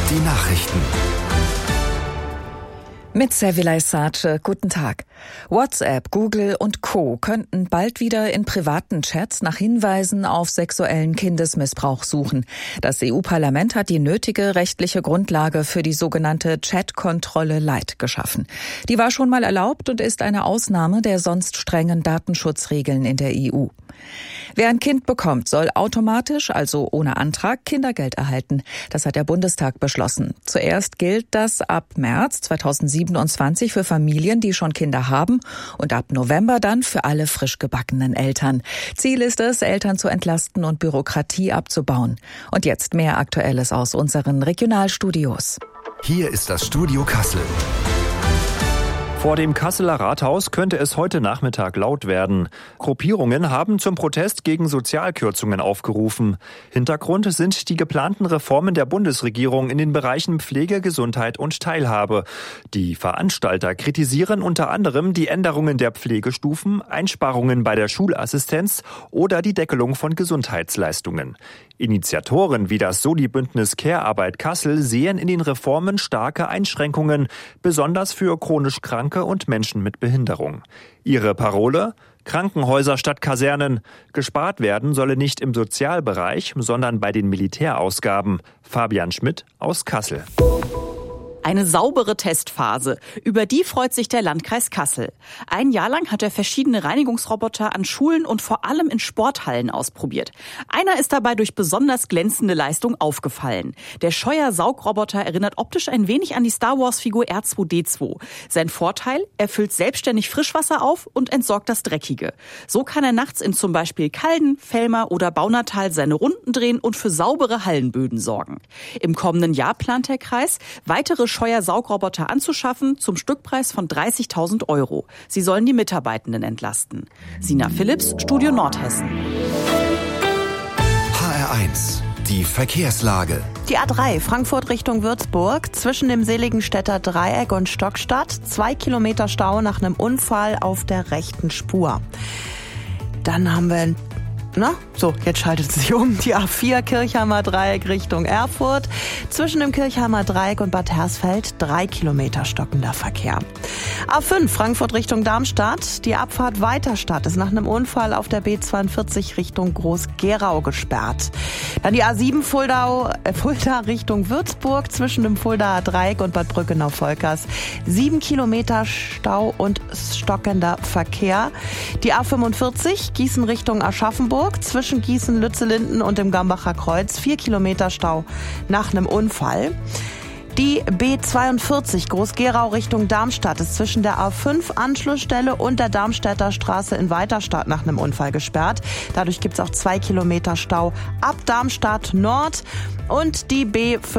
Die Nachrichten. Mit Servilay Sace, guten Tag. WhatsApp, Google und Co. könnten bald wieder in privaten Chats nach Hinweisen auf sexuellen Kindesmissbrauch suchen. Das EU-Parlament hat die nötige rechtliche Grundlage für die sogenannte Chat-Kontrolle Light geschaffen. Die war schon mal erlaubt und ist eine Ausnahme der sonst strengen Datenschutzregeln in der EU. Wer ein Kind bekommt, soll automatisch, also ohne Antrag, Kindergeld erhalten. Das hat der Bundestag beschlossen. Zuerst gilt das ab März 2027 für Familien, die schon Kinder haben, und ab November dann für alle frisch gebackenen Eltern. Ziel ist es, Eltern zu entlasten und Bürokratie abzubauen. Und jetzt mehr Aktuelles aus unseren Regionalstudios. Hier ist das Studio Kassel. Vor dem Kasseler Rathaus könnte es heute Nachmittag laut werden. Gruppierungen haben zum Protest gegen Sozialkürzungen aufgerufen. Hintergrund sind die geplanten Reformen der Bundesregierung in den Bereichen Pflege, Gesundheit und Teilhabe. Die Veranstalter kritisieren unter anderem die Änderungen der Pflegestufen, Einsparungen bei der Schulassistenz oder die Deckelung von Gesundheitsleistungen. Initiatoren wie das Soli-Bündnis Care-Arbeit Kassel sehen in den Reformen starke Einschränkungen, besonders für chronisch Kranke und Menschen mit Behinderung. Ihre Parole? Krankenhäuser statt Kasernen. Gespart werden solle nicht im Sozialbereich, sondern bei den Militärausgaben. Fabian Schmidt aus Kassel. Eine saubere Testphase. Über die freut sich der Landkreis Kassel. Ein Jahr lang hat er verschiedene Reinigungsroboter an Schulen und vor allem in Sporthallen ausprobiert. Einer ist dabei durch besonders glänzende Leistung aufgefallen. Der Scheuer-Saugroboter erinnert optisch ein wenig an die Star-Wars-Figur R2-D2. Sein Vorteil? Er füllt selbstständig Frischwasser auf und entsorgt das Dreckige. So kann er nachts in zum Beispiel Calden, Vellmar oder Baunatal seine Runden drehen und für saubere Hallenböden sorgen. Im kommenden Jahr plant der Kreis, weitere Scheuer-Saugroboter anzuschaffen, zum Stückpreis von 30.000 €. Sie sollen die Mitarbeitenden entlasten. Sina Philipps, Studio Nordhessen. HR1, die Verkehrslage. Die A3 Frankfurt Richtung Würzburg zwischen dem Seligenstädter Dreieck und Stockstadt. 2 Kilometer Stau nach einem Unfall auf der rechten Spur. Dann haben wir jetzt schaltet es sich um. Die A4 Kirchheimer Dreieck Richtung Erfurt. Zwischen dem Kirchheimer Dreieck und Bad Hersfeld 3 Kilometer stockender Verkehr. A5 Frankfurt Richtung Darmstadt. Die Abfahrt Weiterstadt ist nach einem Unfall auf der B42 Richtung Groß-Gerau gesperrt. Dann die A7 Fulda Richtung Würzburg. Zwischen dem Fuldaer Dreieck und Bad Brückenau-Volkers 7 Kilometer Stau und stockender Verkehr. Die A45 Gießen Richtung Aschaffenburg. Zwischen Gießen-Lützelinden und dem Gambacher Kreuz 4 Kilometer Stau nach einem Unfall. Die B42 Groß-Gerau Richtung Darmstadt ist zwischen der A5 Anschlussstelle und der Darmstädter Straße in Weiterstadt nach einem Unfall gesperrt. Dadurch gibt es auch 2 Kilometer Stau ab Darmstadt Nord. Und die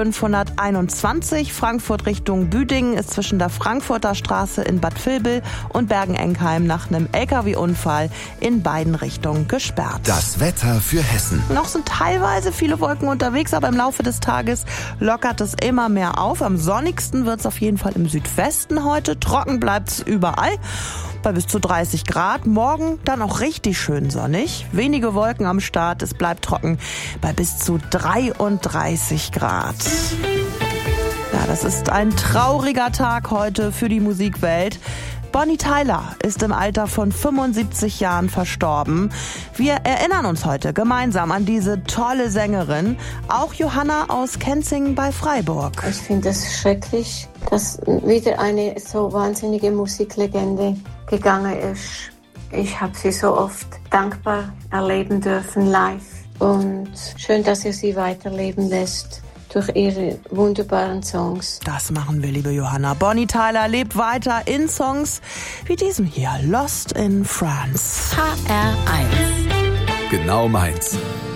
B521 Frankfurt Richtung Büdingen ist zwischen der Frankfurter Straße in Bad Vilbel und Bergen-Enkheim nach einem LKW-Unfall in beiden Richtungen gesperrt. Das Wetter für Hessen. Noch sind teilweise viele Wolken unterwegs, aber im Laufe des Tages lockert es immer mehr auf. Am sonnigsten wird es auf jeden Fall im Südwesten heute. Trocken bleibt es überall bei bis zu 30 Grad. Morgen dann auch richtig schön sonnig. Wenige Wolken am Start. Es bleibt trocken bei bis zu 33 Grad. Ja, das ist ein trauriger Tag heute für die Musikwelt. Bonnie Tyler ist im Alter von 75 Jahren verstorben. Wir erinnern uns heute gemeinsam an diese tolle Sängerin. Auch Johanna aus Kenzingen bei Freiburg. Ich finde es schrecklich, dass wieder eine so wahnsinnige Musiklegende gegangen ist. Ich habe sie so oft dankbar erleben dürfen live. Und schön, dass ihr sie weiterleben lässt durch ihre wunderbaren Songs. Das machen wir, liebe Johanna. Bonnie Tyler lebt weiter in Songs wie diesem hier, Lost in France. HR1. Genau meins.